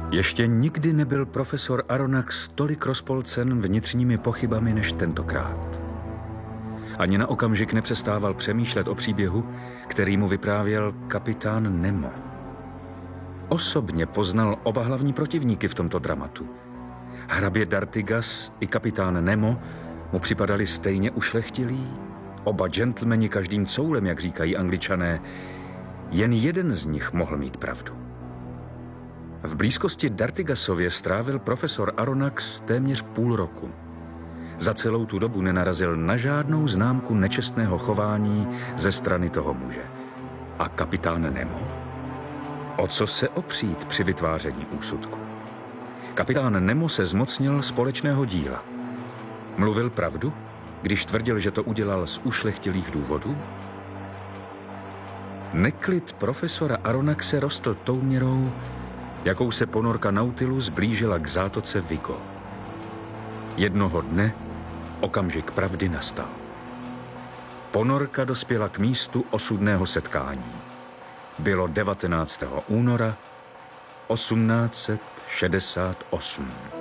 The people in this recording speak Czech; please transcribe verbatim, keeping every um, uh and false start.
Ještě nikdy nebyl profesor Aronnax tolik rozpolcen vnitřními pochybami než tentokrát. Ani na okamžik nepřestával přemýšlet o příběhu, který mu vyprávěl kapitán Nemo. Osobně poznal oba hlavní protivníky v tomto dramatu. Hrabě D'Artigas i kapitán Nemo mu připadali stejně ušlechtilí, oba gentlemani každým coulem, jak říkají Angličané. Jen jeden z nich mohl mít pravdu. V blízkosti D'Artigasově strávil profesor Aronnax téměř půl roku. Za celou tu dobu nenarazil na žádnou známku nečestného chování ze strany toho muže. A kapitán Nemo? O co se opřít při vytváření úsudku? Kapitán Nemo se zmocnil společného díla. Mluvil pravdu, když tvrdil, že to udělal z ušlechtilých důvodů? Neklid profesora Aronnaxe rostl tou měrou, jakou se ponorka Nautilus blížila k zátoce Vigo. Jednoho dne okamžik pravdy nastal. Ponorka dospěla k místu osudného setkání. Bylo devatenáctého února osmnáct set šedesát osm.